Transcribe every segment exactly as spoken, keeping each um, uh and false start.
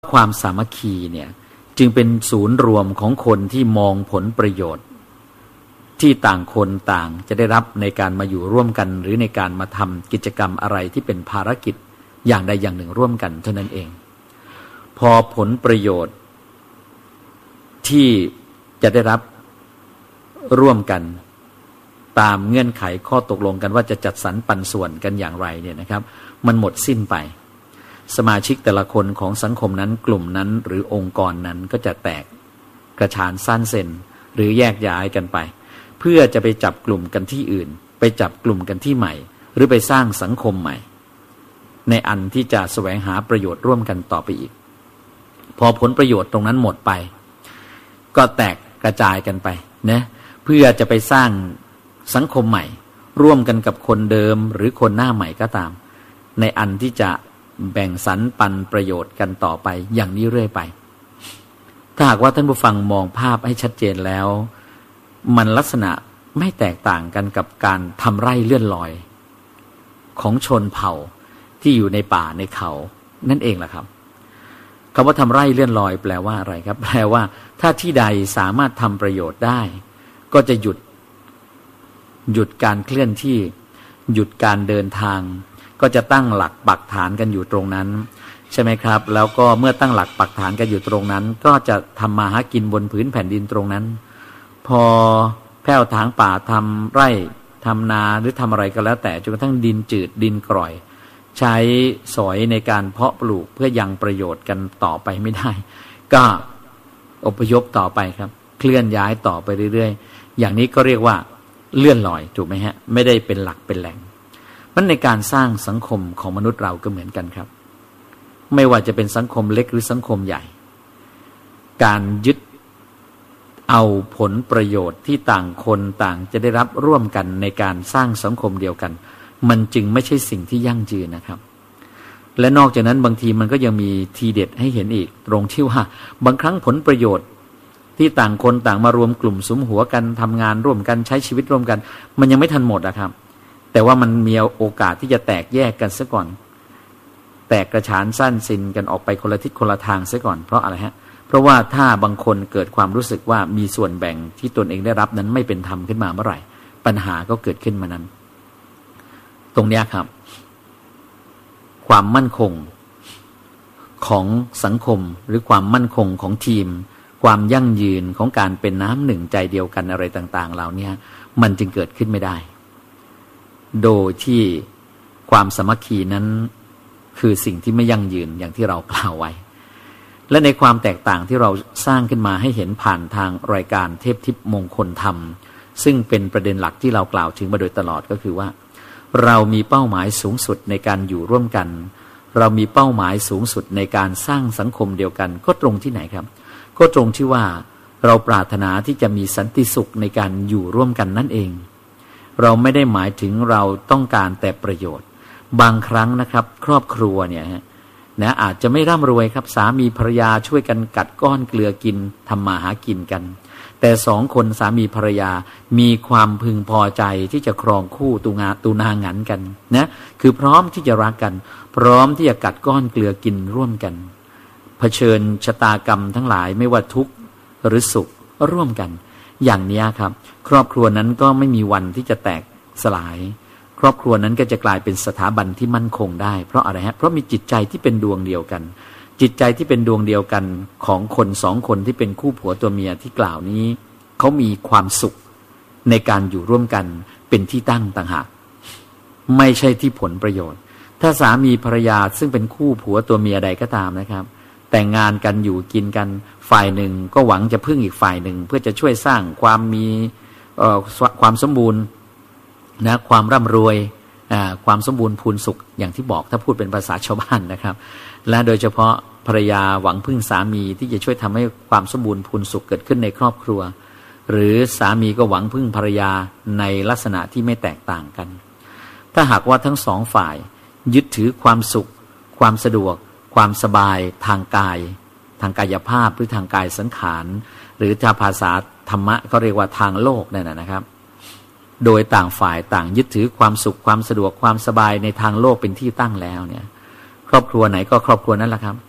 ความสามัคคีเนี่ยจึงเป็นศูนย์รวมของคนที่มองผลประโยชน์ที่ต่างคนต่างจะได้รับในการมาอยู่ร่วมกันหรือในการมาทำกิจกรรมอะไรที่เป็นภารกิจอย่างใดอย่างหนึ่งร่วมกันเท่านั้นเองพอผลประโยชน์ที่จะได้รับร่วมกันตามเงื่อนไขข้อตกลงกันว่าจะจัดสรรปันส่วนกันอย่างไรเนี่ยนะครับมันหมดสิ้นไปสมาชิกแต่ละคนของสังคมนั้นกลุ่มนั้นหรือองค์กรนั้นก็จะแตกกระชานสั้นเซนหรือแยกย้ายกันไปเพื่อจะไปจับกลุ่มกันที่อื่นไปจับกลุ่มกันที่ใหม่หรือไปสร้างสังคมใหม่ในอันที่จะแสวงหาประโยชน์ร่วมกันต่อไปอีกพอผลประโยชน์ตรงนั้นหมดไปก็แตกกระจายกันไปนะเพื่อจะไปสร้างสังคมใหม่ร่วมกันกับคนเดิมหรือคนหน้าใหม่ก็ตามในอันที่จะแบ่งสรรปันประโยชน์กันต่อไปอย่างนี้เรื่อยไปถ้าหากว่าท่านผู้ฟังมองภาพให้ชัดเจนแล้วมันลักษณะไม่แตกต่างกันกับการทำไร่เลื่อนลอยของชนเผ่าที่อยู่ในป่าในเขานั่นเองแหละครับคำว่าทำไร่เลื่อนลอยแปลว่าอะไรครับแปลว่าถ้าที่ใดสามารถทำประโยชน์ได้ก็จะหยุดหยุดการเคลื่อนที่หยุดการเดินทางก็จะตั้งหลักปักฐานกันอยู่ตรงนั้นใช่ไหมครับแล้วก็เมื่อตั้งหลักปักฐานกันอยู่ตรงนั้นก็จะทำมาหากินบนพื้นแผ่นดินตรงนั้นพอแผ่วถางป่าทำไร่ทำนาหรือทำอะไรก็แล้วแต่จนกระทั่งดินจืดดินกร่อยใช้สอยในการเพาะปลูกเพื่อยังประโยชน์กันต่อไปไม่ได้ก็อพยพต่อไปครับเคลื่อนย้ายต่อไปเรื่อยๆอย่างนี้ก็เรียกว่าเลื่อนลอยถูกไหมฮะไม่ได้เป็นหลักเป็นแหล่งมันในการสร้างสังคมของมนุษย์เราก็เหมือนกันครับไม่ว่าจะเป็นสังคมเล็กหรือสังคมใหญ่การยึดเอาผลประโยชน์ที่ต่างคนต่างจะได้รับร่วมกันในการสร้างสังคมเดียวกันมันจึงไม่ใช่สิ่งที่ยั่งยืนนะครับและนอกจากนั้นบางทีมันก็ยังมีทีเด็ดให้เห็นอีกตรงที่ว่าบางครั้งผลประโยชน์ที่ต่างคนต่างมารวมกลุ่มสุมหัวกันทำงานร่วมกันใช้ชีวิตร่วมกันมันยังไม่ทันหมดนะครับแต่ว่ามันมีโอกาสที่จะแตกแยกกันซะก่อนแตกกระฉานสั้นซินกันออกไปคนละทิศคนละทางซะก่อนเพราะอะไรฮะเพราะว่าถ้าบางคนเกิดความรู้สึกว่ามีส่วนแบ่งที่ตนเองได้รับนั้นไม่เป็นธรรมขึ้นมาเมื่อไหร่ปัญหาก็เกิดขึ้นมานั้นตรงนี้ครับความมั่นคงของสังคมหรือความมั่นคงของทีมความยั่งยืนของการเป็นน้ำหนึ่งใจเดียวกันอะไรต่างๆเหล่านี้มันจึงเกิดขึ้นไม่ได้โดยที่ความสามัคคีนั้นคือสิ่งที่ไม่ยั่งยืนอย่างที่เรากล่าวไว้และในความแตกต่างที่เราสร้างขึ้นมาให้เห็นผ่านทางรายการเทพทิพย์มงคลธรรมซึ่งเป็นประเด็นหลักที่เรากล่าวถึงมาโดยตลอดก็คือว่าเรามีเป้าหมายสูงสุดในการอยู่ร่วมกันเรามีเป้าหมายสูงสุดในการสร้างสังคมเดียวกันก็ตรงที่ไหนครับก็ตรงที่ว่าเราปรารถนาที่จะมีสันติสุขในการอยู่ร่วมกันนั่นเองเราไม่ได้หมายถึงเราต้องการแต่ประโยชน์บางครั้งนะครับครอบครัวเนี่ยนะอาจจะไม่ร่ำรวยครับสามีภรรยาช่วยกันกัดก้อนเกลือกินทำมาหากินกันแต่สองคนสามีภรรยามีความพึงพอใจที่จะครองคู่ตูงาตูนางันกันนะคือพร้อมที่จะรักกันพร้อมที่จะกัดก้อนเกลือกินร่วมกันเผชิญชะตากรรมทั้งหลายไม่ว่าทุกข์หรือสุขร่วมกันอย่างนี้ครับครอบครัวนั้นก็ไม่มีวันที่จะแตกสลายครอบครัวนั้นก็จะกลายเป็นสถาบันที่มั่นคงได้เพราะอะไรฮะเพราะมีจิตใจที่เป็นดวงเดียวกันจิตใจที่เป็นดวงเดียวกันของคนสองคนที่เป็นคู่ผัวตัวเมียที่กล่าวนี้เขามีความสุขในการอยู่ร่วมกันเป็นที่ตั้งต่างหากไม่ใช่ที่ผลประโยชน์ถ้าสามีภรรยาซึ่งเป็นคู่ผัวตัวเมียใดก็ตามนะครับแต่งงานกันอยู่กินกันฝ่ายหนึ่งก็หวังจะพึ่งอีกฝ่ายหนึ่งเพื่อจะช่วยสร้างความมีเอ่อความสมบูรณ์นะความร่ำรวยอ่าความสมบูรณ์พูนสุขอย่างที่บอกถ้าพูดเป็นภาษาชาวบ้านนะครับและโดยเฉพาะภรรยาหวังพึ่งสามีที่จะช่วยทำให้ความสมบูรณ์พูนสุขเกิดขึ้นในครอบครัวหรือสามีก็หวังพึ่งภรรยาในลักษณะที่ไม่แตกต่างกันถ้าหากว่าทั้งสองฝ่ายยึดถือความสุขความสะดวกความสบายทางกายทางกายภาพหรือทางกายสังขารหรือถ้าภาษาธรรมะเขาเรียกว่าทางโลกนั่นนะครับโดยต่างฝ่ายต่างยึดถือความสุขความสะดวกความสบายในทางโลกเป็นที่ตั้งแล้วเนี่ยครอบครัวไหนก็ครอบครัวนั้นแหละครับ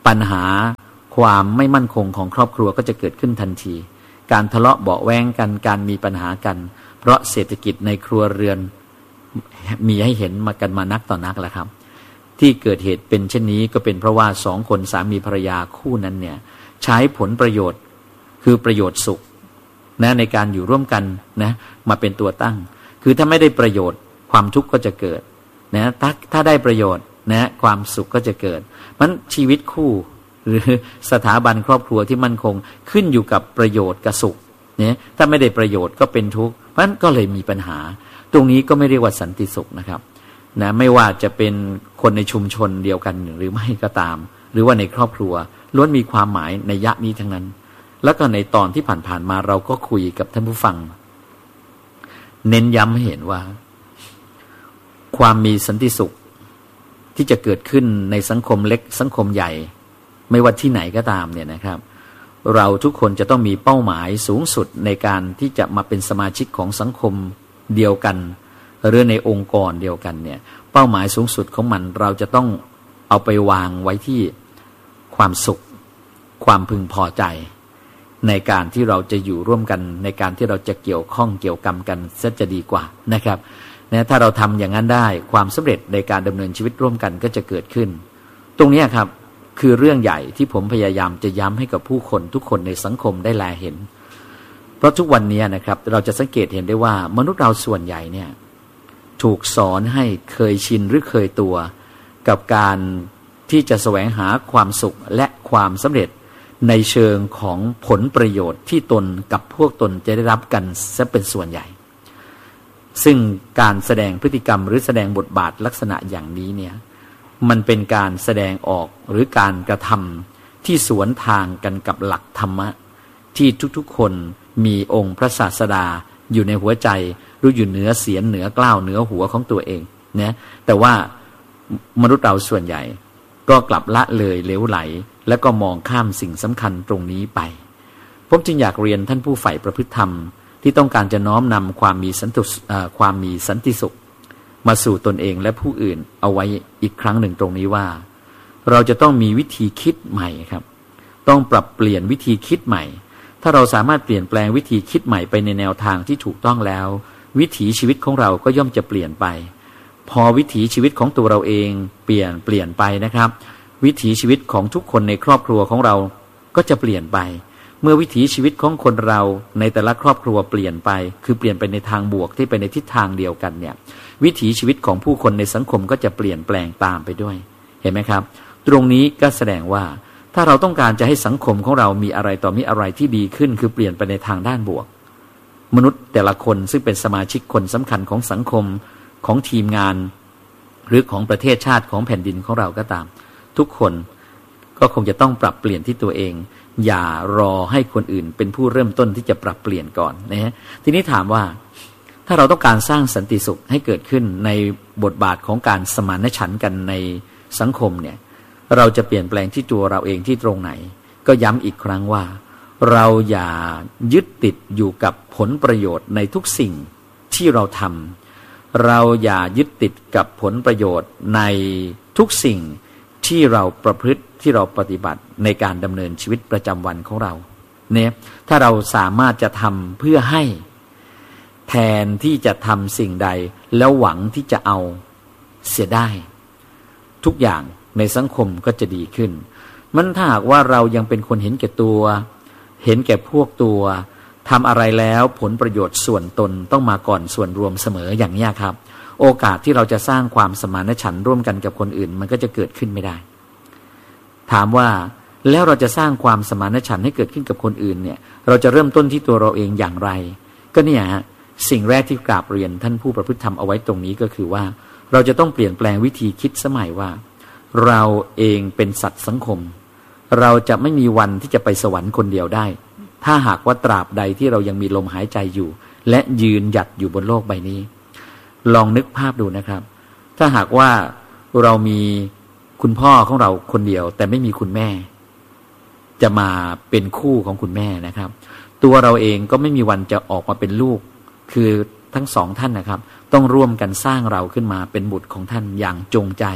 ปัญหาความไม่มั่นคงของครอบครัวก็จะเกิดขึ้นทันทีการทะเลาะเบาะแว้งกันการมีปัญหากันเพราะเศรษฐกิจในครัวเรือนมีให้เห็นมากันมานักต่อนักแล้วครับที่เกิดเหตุเป็นเช่นนี้ก็เป็นเพราะว่าสองคนสามีภรรยาคู่นั้นเนี่ยใช้ผลประโยชน์คือประโยชน์สุขนะในการอยู่ร่วมกันนะมาเป็นตัวตั้งคือถ้าไม่ได้ประโยชน์ความทุกข์ก็จะเกิดนะถ้าถ้าได้ประโยชน์นะความสุขก็จะเกิดมันชีวิตคู่หรือสถาบันครอบครัวที่มั่นคงขึ้นอยู่กับประโยชน์กับสุขเนี่ยถ้าไม่ได้ประโยชน์ก็เป็นทุกข์เพราะฉะนั้นก็เลยมีปัญหาตรงนี้ก็ไม่เรียกว่าสันติสุขนะครับนะไม่ว่าจะเป็นคนในชุมชนเดียวกันหรือไม่ก็ตามหรือว่าในครอบครัวล้วนมีความหมายในยะนี้ทั้งนั้นแล้วก็ในตอนที่ผ่านๆมาเราก็คุยกับท่านผู้ฟังเน้นย้ำให้เห็นว่าความมีสันติสุขที่จะเกิดขึ้นในสังคมเล็กสังคมใหญ่ไม่ว่าที่ไหนก็ตามเนี่ยนะครับเราทุกคนจะต้องมีเป้าหมายสูงสุดในการที่จะมาเป็นสมาชิกของสังคมเดียวกันหรือในองค์กรเดียวกันเนี่ยเป้าหมายสูงสุดของมันเราจะต้องเอาไปวางไว้ที่ความสุขความพึงพอใจในการที่เราจะอยู่ร่วมกันในการที่เราจะเกี่ยวข้องเกี่ยวกรรมกันซะจะดีกว่านะครับนะถ้าเราทำอย่างนั้นได้ความสำเร็จในการดำเนินชีวิตร่วมกันก็จะเกิดขึ้นตรงนี้ครับคือเรื่องใหญ่ที่ผมพยายามจะย้ำให้กับผู้คนทุกคนในสังคมได้แลเห็นเพราะทุกวันนี้นะครับเราจะสังเกตเห็นได้ว่ามนุษย์เราส่วนใหญ่เนี่ยถูกสอนให้เคยชินหรือเคยตัวกับการที่จะแสวงหาความสุขและความสำเร็จในเชิงของผลประโยชน์ที่ตนกับพวกตนจะได้รับกันซะเป็นส่วนใหญ่ซึ่งการแสดงพฤติกรรมหรือแสดงบทบาทลักษณะอย่างนี้เนี่ยมันเป็นการแสดงออกหรือการกระทำที่สวนทางกันกับหลักธรรมะที่ทุกๆคนมีองค์พระศาสดาอยู่ในหัวใจรู้อยู่เหนือเสียนเหนือกล้าวเหนือหัวของตัวเองนะแต่ว่ามนุษย์เราส่วนใหญ่ก็กลับละเลยเหลวไหลและก็มองข้ามสิ่งสำคัญตรงนี้ไปผมจึงอยากเรียนท่านผู้ใฝ่ประพฤติธรรมที่ต้องการจะน้อมนำความมีสันติความมีสันติสุขมาสู่ตนเองและผู้อื่นเอาไว้อีกครั้งหนึ่งตรงนี้ว่าเราจะต้องมีวิธีคิดใหม่ครับต้องปรับเปลี่ยนวิธีคิดใหม่ถ้าเราสามารถเปลี่ยนแปลงวิธีคิดใหม่ไปในแนวทางที่ถูกต้องแล้ววิถีชีวิตของเราก็ย่อมจะเปลี่ยนไปพอวิถีชีวิตของตัวเราเองเปลี่ยนเปลี่ยนไปนะครับวิถีชีวิตของทุกคนในครอบครัวของเราก็จะเปลี่ยนไปเมื่อวิถีชีวิตของคนเราในแต่ละครอบครัวเปลี่ยนไปคือเปลี่ยนไปในทางบวกที่ไปในทิศทางเดียวกันเนี่ยวิถีชีวิตของผู้คนในสังคมก็จะเปลี่ยนแปลงตามไปด้วยเห็นไหมครับตรงนี้ก็แสดงว่าถ้าเราต้องการจะให้สังคมของเรามีอะไรต่อมีอะไรที่ดีขึ้นคือเปลี่ยนไปในทางด้านบวกมนุษย์แต่ละคนซึ่งเป็นสมาชิกคนสำคัญของสังคมของทีมงานหรือของประเทศชาติของแผ่นดินของเราก็ตามทุกคนก็คงจะต้องปรับเปลี่ยนที่ตัวเองอย่ารอให้คนอื่นเป็นผู้เริ่มต้นที่จะปรับเปลี่ยนก่อนนะฮะทีนี้ถามว่าถ้าเราต้องการสร้างสันติสุขให้เกิดขึ้นในบทบาทของการสมานฉันท์กันในสังคมเนี่ยเราจะเปลี่ยนแปลงที่ตัวเราเองที่ตรงไหนก็ย้ำอีกครั้งว่าเราอย่ายึดติดอยู่กับผลประโยชน์ในทุกสิ่งที่เราทำเราอย่ายึดติดกับผลประโยชน์ในทุกสิ่งที่เราประพฤติที่เราปฏิบัติในการดำเนินชีวิตประจำวันของเราเนี่ยถ้าเราสามารถจะทำเพื่อให้แทนที่จะทำสิ่งใดแล้วหวังที่จะเอาเสียได้ทุกอย่างในสังคมก็จะดีขึ้นมันถ้าหากว่าเรายังเป็นคนเห็นแก่ตัวเห็นแก่พวกตัวทำอะไรแล้วผลประโยชน์ส่วนตนต้องมาก่อนส่วนรวมเสมออย่างนี้ครับโอกาสที่เราจะสร้างความสมานฉันท์ร่วมกันกับคนอื่นมันก็จะเกิดขึ้นไม่ได้ถามว่าแล้วเราจะสร้างความสมานฉันท์ให้เกิดขึ้นกับคนอื่นเนี่ยเราจะเริ่มต้นที่ตัวเราเองอย่างไรก็เนี่ยฮะสิ่งแรกที่กราบเรียนท่านผู้ประพฤติธรรมเอาไว้ตรงนี้ก็คือว่าเราจะต้องเปลี่ยนแปลงวิธีคิดสมัยว่าเราเองเป็นสัตว์สังคมเราจะไม่มีวันที่จะไปสวรรค์คนเดียวได้ถ้าหากว่าตราบใดที่เรายังมีลมหายใจอยู่และยืนหยัดอยู่บนโลกใบนี้ลองนึกภาพดูนะครับถ้าหากว่าเรามีคุณพ่อของเราคนเดียวแต่ไม่มีคุณแม่จะมาเป็นคู่ของคุณแม่นะครับตัวเราเองก็ไม่มีวันจะออกมาเป็นลูกคือทั้งสองท่านนะครับต้องร่วมกันสร้างเราขึ้นมาเป็นบุตรของท่านอย่างจงใจ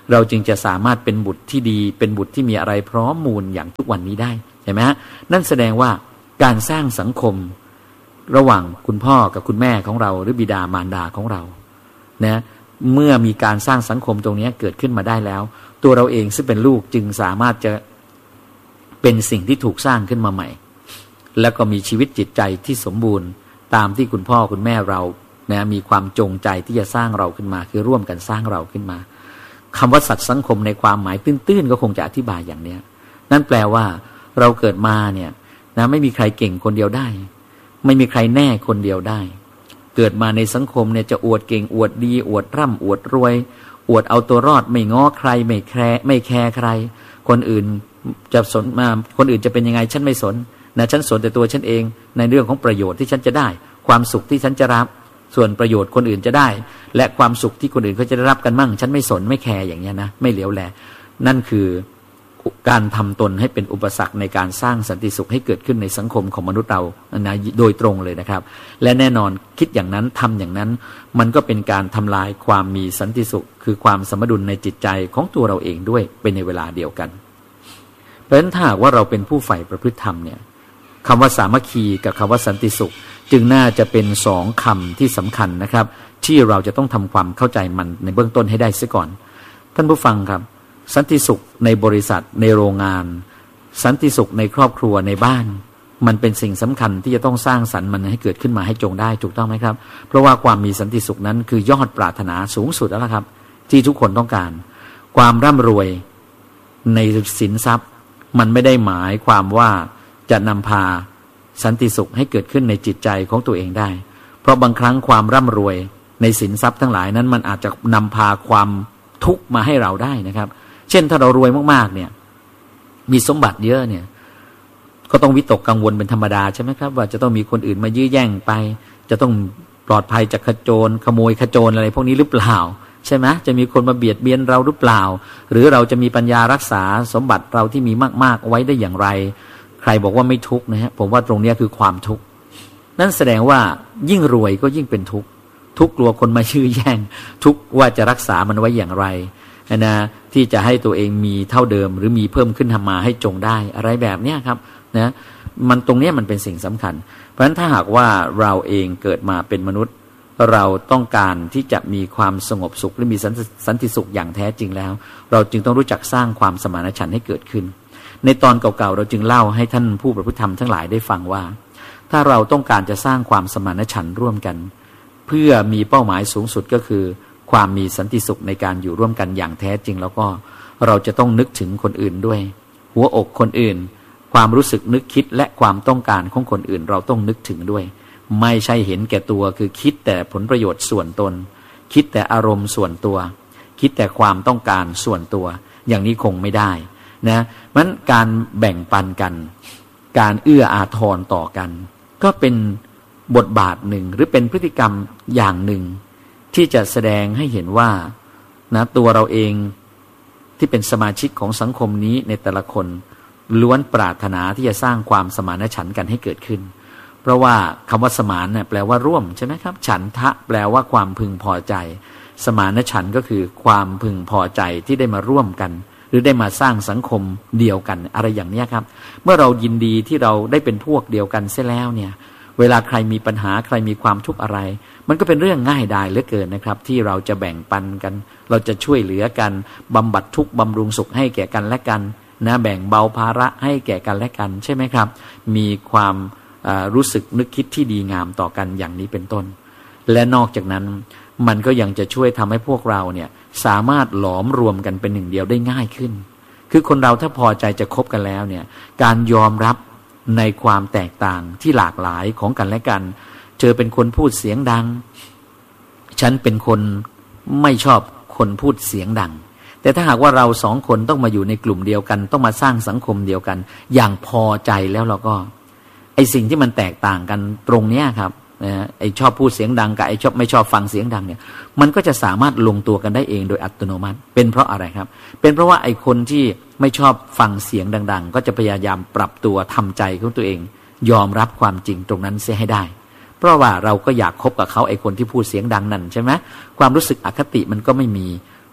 เราจึงจะสามารถเป็นบุตรที่ดีเป็นบุตรที่มีอะไรพร้อมมูลอย่างทุกวันนี้ได้เห็นไหมฮะนั่นแสดงว่าการสร้างสังคมระหว่างคุณพ่อกับคุณแม่ของเราหรือบิดามารดาของเรานะเมื่อมีการสร้างสังคมตรงนี้เกิดขึ้นมาได้แล้วตัวเราเองซึ่งเป็นลูกจึงสามารถจะเป็นสิ่งที่ถูกสร้างขึ้นมาใหม่แล้วก็มีชีวิตจิตใจที่สมบูรณ์ตามที่คุณพ่อคุณแม่เรานะมีความจงใจที่จะสร้างเราขึ้นมาคือร่วมกันสร้างเราขึ้นมาคำว่าสัตว์สังคมในความหมายตื้นๆก็คงจะอธิบายอย่างนี้นั่นแปลว่าเราเกิดมาเนี่ยนะไม่มีใครเก่งคนเดียวได้ไม่มีใครแน่คนเดียวได้เกิดมาในสังคมเนี่ยจะอวดเก่งอวดดีอวดร่ำอวดรวยอวดเอาตัวรอดไม่ง้อใครไม่แคร์ไม่แคร์ใครคนอื่นจะสนมาคนอื่นจะเป็นยังไงฉันไม่สนนะฉันสนแต่ตัวฉันเองในเรื่องของประโยชน์ที่ฉันจะได้ความสุขที่ฉันจะรับส่วนประโยชน์คนอื่นจะได้และความสุขที่คนอื่นเขาจะได้รับกันมั่งฉันไม่สนไม่แคร์อย่างเงี้ยนะไม่เหลียวแลนั่นคือการทำตนให้เป็นอุปสรรคในการสร้างสันติสุขให้เกิดขึ้นในสังคมของมนุษย์เรานะโดยตรงเลยนะครับและแน่นอนคิดอย่างนั้นทำอย่างนั้นมันก็เป็นการทำลายความมีสันติสุขคือความสมดุลในจิตใจของตัวเราเองด้วยเป็นในเวลาเดียวกันเพราะฉะนั้นถ้าว่าเราเป็นผู้ใฝ่ประพฤติธรรมเนี่ยคำว่าสามัคคีกับคำว่าสันติสุขจึงน่าจะเป็นสองคำที่สำคัญนะครับที่เราจะต้องทำความเข้าใจมันในเบื้องต้นให้ได้เสียก่อนท่านผู้ฟังครับสันติสุขในบริษัทในโรงงานสันติสุขในครอบครัวในบ้านมันเป็นสิ่งสำคัญที่จะต้องสร้างสรรค์มันให้เกิดขึ้นมาให้จงได้ถูกต้องไหมครับเพราะว่าความมีสันติสุขนั้นคือยอดปรารถนาสูงสุดแล้วครับที่ทุกคนต้องการความร่ำรวยในสินทรัพย์มันไม่ได้หมายความว่าจะนำพาสันติสุขให้เกิดขึ้นในจิตใจของตัวเองได้เพราะบางครั้งความร่ำรวยในสินทรัพย์ทั้งหลายนั้นมันอาจจะนำพาความทุกข์มาให้เราได้นะครับเช่นถ้าเรารวยมากๆเนี่ยมีสมบัติเยอะเนี่ยก็ต้องวิตกกังวลเป็นธรรมดาใช่ไหมครับว่าจะต้องมีคนอื่นมายื้อแย่งไปจะต้องปลอดภัยจากขโจรขโมยขโจรอะไรพวกนี้หรือเปล่าใช่ไหมจะมีคนมาเบียดเบียนเราหรือเปล่าหรือเราจะมีปัญญารักษาสมบัติเราที่มีมากๆไว้ได้อย่างไรใครบอกว่าไม่ทุกข์นะฮะผมว่าตรงนี้คือความทุกข์นั่นแสดงว่ายิ่งรวยก็ยิ่งเป็นทุกข์ทุกข์กลัวคนมายื้อแย่งทุกข์ว่าจะรักษามันไว้อย่างไรนะที่จะให้ตัวเองมีเท่าเดิมหรือมีเพิ่มขึ้นทำมาให้จงได้อะไรแบบนี้ครับนะมันตรงนี้มันเป็นสิ่งสำคัญเพราะฉะนั้นถ้าหากว่าเราเองเกิดมาเป็นมนุษย์เราต้องการที่จะมีความสงบสุขหรือมีสันติสุขอย่างแท้จริงแล้วเราจึงต้องรู้จักสร้างความสมานฉันท์ให้เกิดขึ้นในตอนเก่าๆเราจึงเล่าให้ท่านผู้ประพฤติธรรมทั้งหลายได้ฟังว่าถ้าเราต้องการจะสร้างความสมานฉันท์ร่วมกันเพื่อมีเป้าหมายสูงสุดก็คือความมีสันติสุขในการอยู่ร่วมกันอย่างแท้จริงแล้วก็เราจะต้องนึกถึงคนอื่นด้วยหัวอกคนอื่นความรู้สึกนึกคิดและความต้องการของคนอื่นเราต้องนึกถึงด้วยไม่ใช่เห็นแก่ตัวคือคิดแต่ผลประโยชน์ส่วนตนคิดแต่อารมณ์ส่วนตัวคิดแต่ความต้องการส่วนตัวอย่างนี้คงไม่ได้นะมันการแบ่งปันกันการเอื้ออาทรต่อกันก็เป็นบทบาทหนึ่งหรือเป็นพฤติกรรมอย่างหนึ่งที่จะแสดงให้เห็นว่านะตัวเราเองที่เป็นสมาชิกของสังคมนี้ในแต่ละคนล้วนปรารถนาที่จะสร้างความสมานฉันท์กันให้เกิดขึ้นเพราะว่าคำว่าสมานเนี่ยแปลว่าร่วมใช่ไหมครับฉันทะแปลว่าความพึงพอใจสมานฉันท์ก็คือความพึงพอใจที่ได้มาร่วมกันหรือได้มาสร้างสังคมเดียวกันอะไรอย่างนี้ครับเมื่อเรายินดีที่เราได้เป็นพวกเดียวกันเสียแล้วเนี่ยเวลาใครมีปัญหาใครมีความทุกข์อะไรมันก็เป็นเรื่องง่ายดายเหลือเกินนะครับที่เราจะแบ่งปันกันเราจะช่วยเหลือกันบำบัดทุกข์บำรุงสุขให้แก่กันและกันนะแบ่งเบาภาระให้แก่กันและกันใช่ไหมครับมีความรู้สึกนึกคิดที่ดีงามต่อกันอย่างนี้เป็นต้นและนอกจากนั้นมันก็ยังจะช่วยทำให้พวกเราเนี่ยสามารถหลอมรวมกันเป็นหนึ่งเดียวได้ง่ายขึ้นคือคนเราถ้าพอใจจะคบกันแล้วเนี่ยการยอมรับในความแตกต่างที่หลากหลายของกันและกันเธอเป็นคนพูดเสียงดังฉันเป็นคนไม่ชอบคนพูดเสียงดังแต่ถ้าหากว่าเราสองคนต้องมาอยู่ในกลุ่มเดียวกันต้องมาสร้างสังคมเดียวกันอย่างพอใจแล้วเราก็ไอสิ่งที่มันแตกต่างกันตรงเนี้ยครับนะไอชอบพูดเสียงดังกับไอชอบไม่ชอบฟังเสียงดังเนี่ยมันก็จะสามารถลงตัวกันได้เองโดยอัตโนมัติเป็นเพราะอะไรครับเป็นเพราะว่าไอคนที่ไม่ชอบฟังเสียงดังๆก็จะพยายามปรับตัวทำใจของตัวเองยอมรับความจริงตรงนั้นเสียให้ได้เพราะว่าเราก็อยากคบกับเขาไอคนที่พูดเสียงดังนั่นใช่ไหมความรู้สึกอคติมันก็ไม่มี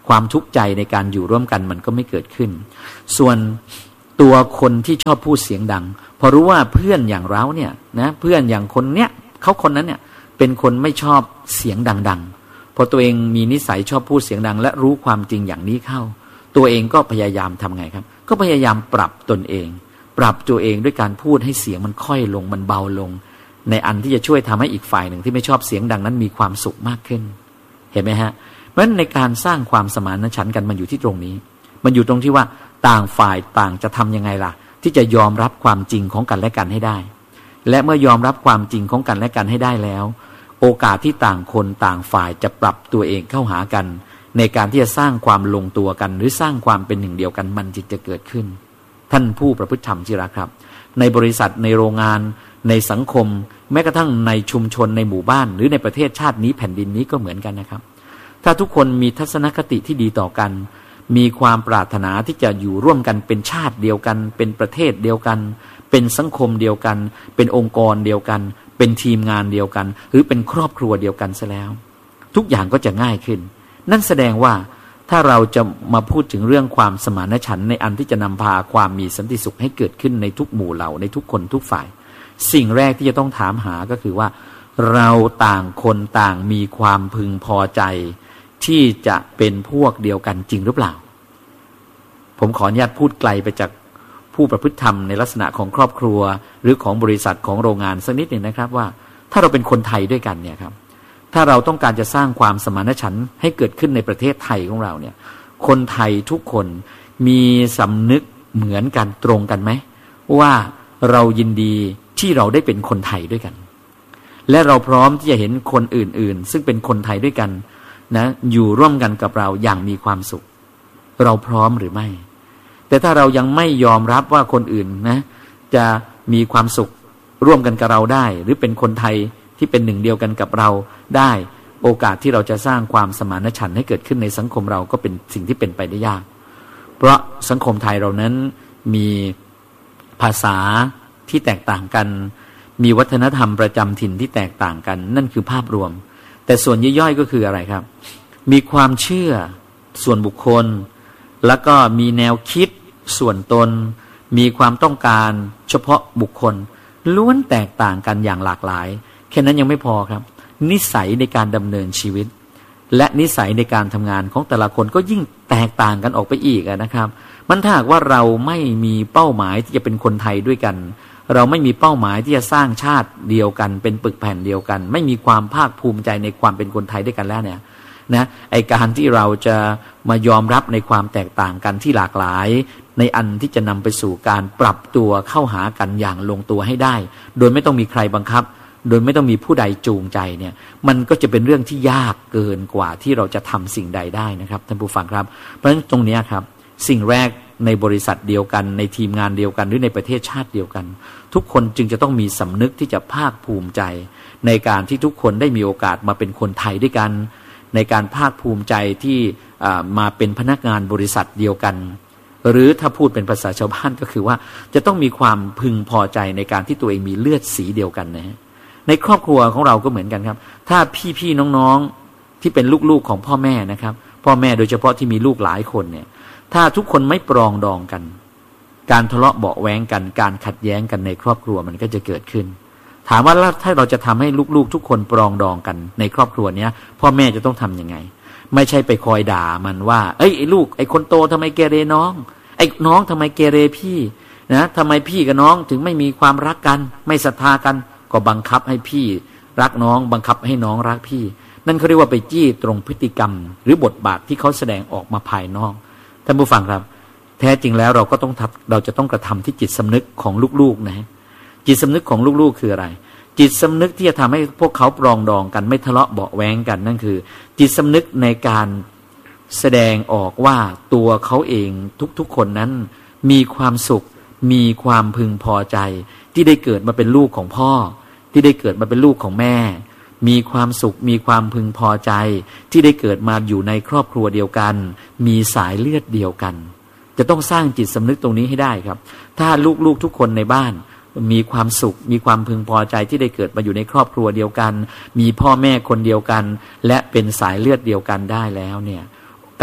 ความทุกข์ใจในการอยู่ร่วมกันมันก็ไม่เกิดขึ้นส่วนตัวคนที่ชอบพูดเสียงดังพอรู้ว่าเพื่อนอย่างเราเนี่ยนะเพื่อนอย่างคนเนี้ยเขาคนนั้นเนี่ยเป็นคนไม่ชอบเสียงดังๆพอตัวเองมีนิสัยชอบพูดเสียงดังและรู้ความจริงอย่างนี้เข้าตัวเองก็พยายามทำไงครับก็พยายามปรับตนเองปรับตัวเองด้วยการพูดให้เสียงมันค่อยลงมันเบาลงในอันที่จะช่วยทำให้อีกฝ่ายหนึ่งที่ไม่ชอบเสียงดังนั้นมีความสุขมากขึ้นเห็นไหมฮะเพราะฉะนั้นในการสร้างความสมานฉันท์กันมันอยู่ที่ตรงนี้มันอยู่ตรงที่ว่าต่างฝ่ายต่างจะทำยังไงล่ะที่จะยอมรับความจริงของกันและกันให้ได้และเมื่อยอมรับความจริงของกันและกันให้ได้แล้วโอกาสที่ต่างคนต่างฝ่ายจะปรับตัวเองเข้าหากันในการที่จะสร้างความลงตัวกันหรือสร้างความเป็นหนึ่งเดียวกันมันจึงจะเกิดขึ้นท่านผู้ประพฤติธรรมที่รักครับในบริษัทในโรงงานในสังคมแม้กระทั่งในชุมชนในหมู่บ้านหรือในประเทศชาตินี้แผ่นดินนี้ก็เหมือนกันนะครับถ้าทุกคนมีทัศนคติที่ดีต่อกันมีความปรารถนาที่จะอยู่ร่วมกันเป็นชาติเดียวกันเป็นประเทศเดียวกันเป็นสังคมเดียวกันเป็นองค์กรเดียวกันเป็นทีมงานเดียวกันหรือเป็นครอบครัวเดียวกันซะแล้วทุกอย่างก็จะง่ายขึ้นนั่นแสดงว่าถ้าเราจะมาพูดถึงเรื่องความสมานฉันท์ในอันที่จะนำพาความมีสันติสุขให้เกิดขึ้นในทุกหมู่เหล่าในทุกคนทุกฝ่ายสิ่งแรกที่จะต้องถามหาก็คือว่าเราต่างคนต่างมีความพึงพอใจที่จะเป็นพวกเดียวกันจริงหรือเปล่าผมขออนุญาตพูดไกลไปจากผู้ประพฤติธรรมในลักษณะของครอบครัวหรือของบริษัทของโรงงานสักนิดหนึ่งนะครับว่าถ้าเราเป็นคนไทยด้วยกันเนี่ยครับถ้าเราต้องการจะสร้างความสมานฉันท์ให้เกิดขึ้นในประเทศไทยของเราเนี่ยคนไทยทุกคนมีสำนึกเหมือนกันตรงกันไหมว่าเรายินดีที่เราได้เป็นคนไทยด้วยกันและเราพร้อมที่จะเห็นคนอื่นๆซึ่งเป็นคนไทยด้วยกันนะอยู่ร่วมกันกับเราอย่างมีความสุขเราพร้อมหรือไม่แต่ถ้าเรายังไม่ยอมรับว่าคนอื่นนะจะมีความสุขร่วมกันกับเราได้หรือเป็นคนไทยที่เป็นหนึ่งเดียวกันกับเราได้โอกาสที่เราจะสร้างความสมานฉันท์ให้เกิดขึ้นในสังคมเราก็เป็นสิ่งที่เป็นไปได้ยากเพราะสังคมไทยเรานั้นมีภาษาที่แตกต่างกันมีวัฒนธรรมประจำถิ่นที่แตกต่างกันนั่นคือภาพรวมแต่ส่วนย่อยๆก็คืออะไรครับมีความเชื่อส่วนบุคคลแล้วก็มีแนวคิดส่วนตนมีความต้องการเฉพาะบุคคลล้วนแตกต่างกันอย่างหลากหลายแค่นั้นยังไม่พอครับนิสัยในการดำเนินชีวิตและนิสัยในการทำงานของแต่ละคนก็ยิ่งแตกต่างกันออกไปอีกนะครับมันถ้าหากว่าเราไม่มีเป้าหมายที่จะเป็นคนไทยด้วยกันเราไม่มีเป้าหมายที่จะสร้างชาติเดียวกันเป็นปึกแผ่นเดียวกันไม่มีความภาคภูมิใจในความเป็นคนไทยด้วยกันแล้วเนี่ยนะไอการที่เราจะมายอมรับในความแตกต่างกันที่หลากหลายในอันที่จะนำไปสู่การปรับตัวเข้าหากันอย่างลงตัวให้ได้โดยไม่ต้องมีใครบังคับโดยไม่ต้องมีผู้ใดจูงใจเนี่ยมันก็จะเป็นเรื่องที่ยากเกินกว่าที่เราจะทำสิ่งใดได้นะครับท่านผู้ฟังครับเพราะฉะนั้นตรงนี้ครับสิ่งแรกในบริษัทเดียวกันในทีมงานเดียวกันหรือในประเทศชาติเดียวกันทุกคนจึงจะต้องมีสำนึกที่จะภาคภูมิใจในการที่ทุกคนได้มีโอกาสมาเป็นคนไทยด้วยกันในการภาคภูมิใจที่มาเป็นพนักงานบริษัทเดียวกันหรือถ้าพูดเป็นภาษาชาวบ้านก็คือว่าจะต้องมีความพึงพอใจในการที่ตัวเองมีเลือดสีเดียวกันนะในครอบครัวของเราก็เหมือนกันครับถ้าพี่ๆน้องๆที่เป็นลูกๆของพ่อแม่นะครับพ่อแม่โดยเฉพาะที่มีลูกหลายคนเนี่ยถ้าทุกคนไม่ปรองดองกันการทะเลาะเบาะแว้งกันการขัดแย้งกันในครอบครัวมันก็จะเกิดขึ้นถามว่าถ้าเราจะทำให้ลูกๆทุกคนปรองดองกันในครอบครัวเนี้ยพ่อแม่จะต้องทำยังไงไม่ใช่ไปคอยด่ามันว่าเอ้ยไอ้ลูกไอ้คนโตทำไมเกเรน้องไอ้น้องทำไมเกเรพี่นะทำไมพี่กับน้องถึงไม่มีความรักกันไม่ศรัทธากันก็บังคับให้พี่รักน้องบังคับให้น้องรักพี่นั่นเขาเรียกว่าไปจี้ตรงพฤติกรรมหรือบทบาทที่เขาแสดงออกมาภายนอกท่านผู้ฟังครับแท้จริงแล้วเราก็ต้องเราจะต้องกระทำที่จิตสำนึกของลูกๆนะจิตสำนึกของลูกๆคืออะไรจิตสำนึกที่จะทำให้พวกเขาปรองดองกันไม่ทะเลาะเบาะแว้งกันนั่นคือจิตสำนึกในการแสดงออกว่าตัวเขาเองทุกๆคนนั้นมีความสุขมีความพึงพอใจที่ได้เกิดมาเป็นลูกของพ่อที่ได้เกิดมาเป็นลูกของแม่มีความสุขมีความพึงพอใจที่ได้เกิดมาอยู่ในครอบครัวเดียวกันมีสายเลือดเดียวกันจะต้องสร้างจิตสำนึกตรงนี้ให้ได้ครับถ้าลูกๆทุกคนในบ้านมีความสุขมีความพึงพอใจที่ได้เกิดมาอยู่ในครอบครัวเดียวกันมีพ่อแม่คนเดียวกันและเป็นสายเลือดเดียวกันได้แล้วเนี่ย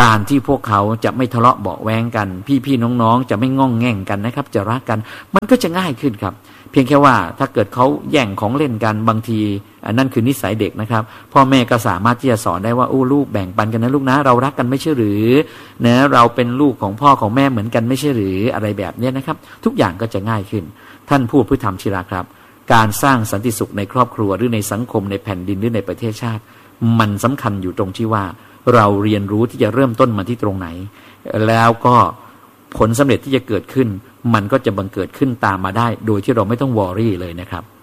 การที่พวกเขาจะไม่ทะเลาะเบาะแว้งกันพี่ๆน้องๆจะไม่ง่องแง่งกันนะครับจะรักกันมันก็จะง่ายขึ้นครับเพียงแค่ว่าถ้าเกิดเขาแย่งของเล่นกันบางทีอันนั้นคือนิสัยเด็กนะครับพ่อแม่ก็สามารถที่จะสอนได้ว่าโอ้ลูกแบ่งปันกันนะลูกนะเรารักกันไม่ใช่หรือนะเราเป็นลูกของพ่อของแม่เหมือนกันไม่ใช่หรืออะไรแบบนี้นะครับทุกอย่างก็จะง่ายขึ้นท่านผู้พุทธธรรมชิราครับการสร้างสันติสุขในครอบครัวหรือในสังคมในแผ่นดินหรือในประเทศชาติมันสำคัญอยู่ตรงที่ว่าเราเรียนรู้ที่จะเริ่มต้นมาที่ตรงไหนแล้วก็ผลสำเร็จที่จะเกิดขึ้นมันก็จะบังเกิดขึ้นตามมาได้โดยที่เราไม่ต้องวอรี่เลยนะครับ